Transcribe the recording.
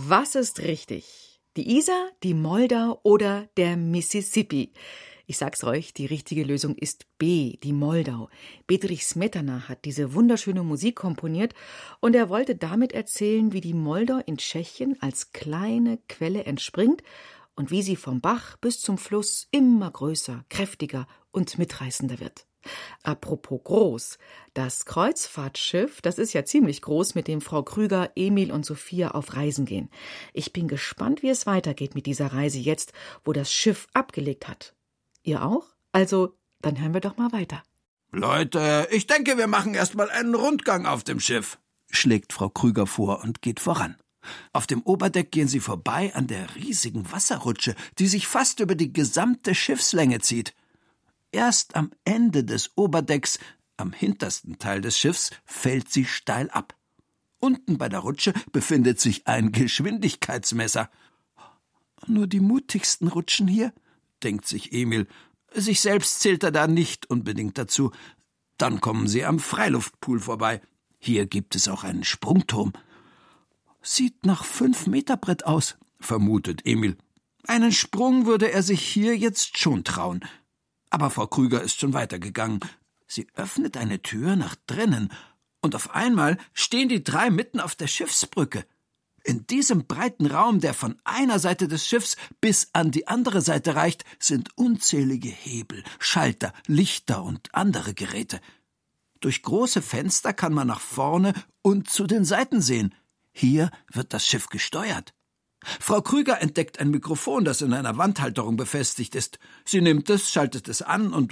Was ist richtig? Die Isar, die Moldau oder der Mississippi? Ich sag's euch, die richtige Lösung ist B, die Moldau. Bedřich Smetana hat diese wunderschöne Musik komponiert und er wollte damit erzählen, wie die Moldau in Tschechien als kleine Quelle entspringt und wie sie vom Bach bis zum Fluss immer größer, kräftiger und mitreißender wird. Apropos groß, das Kreuzfahrtschiff, das ist ja ziemlich groß, mit dem Frau Krüger, Emil und Sophia auf Reisen gehen. Ich bin gespannt, wie es weitergeht mit dieser Reise jetzt, wo das Schiff abgelegt hat. Ihr auch? Also, dann hören wir doch mal weiter. Leute, ich denke, wir machen erst mal einen Rundgang auf dem Schiff, schlägt Frau Krüger vor und geht voran. Auf dem Oberdeck gehen sie vorbei an der riesigen Wasserrutsche, die sich fast über die gesamte Schiffslänge zieht. Erst am Ende des Oberdecks, am hintersten Teil des Schiffs, fällt sie steil ab. Unten bei der Rutsche befindet sich ein Geschwindigkeitsmesser. Nur die mutigsten rutschen hier, denkt sich Emil. Sich selbst zählt er da nicht unbedingt dazu. Dann kommen sie am Freiluftpool vorbei. Hier gibt es auch einen Sprungturm. Sieht nach 5-Meter-Brett aus, vermutet Emil. Einen Sprung würde er sich hier jetzt schon trauen. Aber Frau Krüger ist schon weitergegangen. Sie öffnet eine Tür nach drinnen und auf einmal stehen die drei mitten auf der Schiffsbrücke. In diesem breiten Raum, der von einer Seite des Schiffs bis an die andere Seite reicht, sind unzählige Hebel, Schalter, Lichter und andere Geräte. Durch große Fenster kann man nach vorne und zu den Seiten sehen. Hier wird das Schiff gesteuert. Frau Krüger entdeckt ein Mikrofon, das in einer Wandhalterung befestigt ist. Sie nimmt es, schaltet es an und